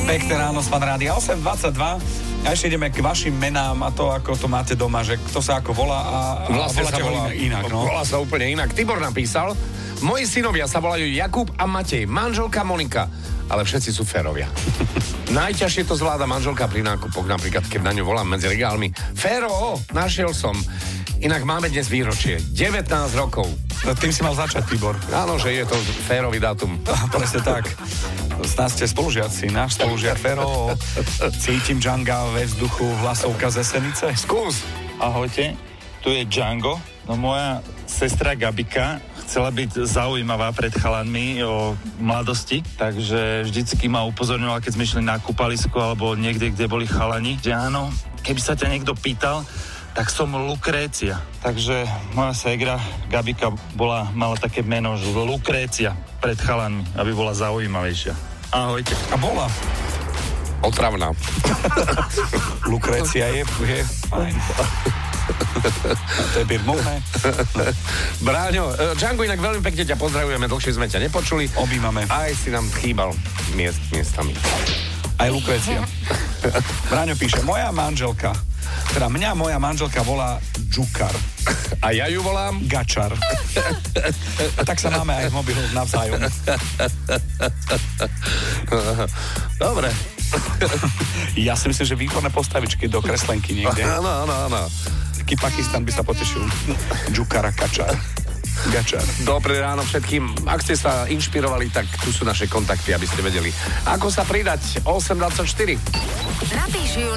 Pekné ráno z Fan Rádia 8:22. A ešte ideme k vašim menám a to, ako to máte doma, že kto sa ako volá a Vlastne voláte sa volá inak. No. Volá sa úplne inak. Tibor napísal, moji synovia sa volajú Jakub a Matej, manželka Monika, ale všetci sú férovia. Najťažšie to zvláda manželka pri nákupoch, napríklad keď na ňu volám medzi regálmi. Féro, našiel som. Inak máme dnes výročie, 19 rokov. Tým si mal začať, Tibor. Áno, že je to férový dátum. Presne tak. Nás ste spolužiaci, náš spolužiak Fero. Cítim Džanga ve vzduchu, hlasovka z Esenice. Skús. Ahojte, tu je Django. No moja sestra Gabika chcela byť zaujímavá pred chalanmi o mladosti, takže vždycky ma upozorňovala, keď sme išli na kúpalisko alebo niekde, kde boli chalani, že áno, keby sa ťa niekto pýtal, tak som Lukrécia. Takže moja ségra Gabika mala také meno, že Lukrécia pred chalanmi, aby bola zaujímavejšia. Ahojte. A bola. Otravná. Lukrécia je fajn. To je birmovné. Bráňo, Django, inak veľmi pekne ťa pozdravujeme, dlhšie sme ťa nepočuli. Objímame. Aj si nám chýbal miestami. Aj Lukrécia. Bráňo píše, moja manželka volá Džukar. A ja ju volám Gačar. A tak sa máme aj v mobilu navzájom. Dobre. Ja si myslím, že výborné postavičky do kreslenky niekde. Áno. Taký Pakistan by sa potešil. Džukar a Gačar. Dobré ráno všetkým. Ak ste sa inšpirovali, tak tu sú naše kontakty, aby ste vedeli, ako sa pridať. 8:24. Napíš